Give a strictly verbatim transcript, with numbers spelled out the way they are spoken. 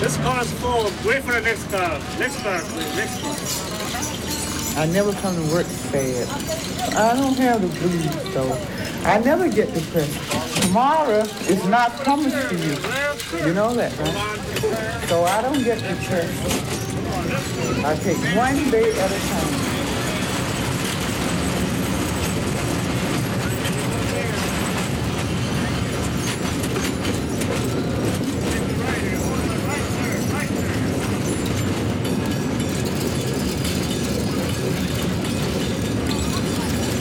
This car is full. Wait for the next car. Next car, please. Next car. I never come to work sad. I don't have the blues, though. I never get depressed. Tomorrow is not promised to you. You know that, right? So I don't get depressed. I take one day at a time.